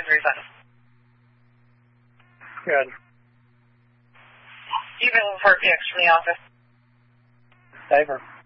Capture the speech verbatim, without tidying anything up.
three five. Good. You can report P X from the office. Favor.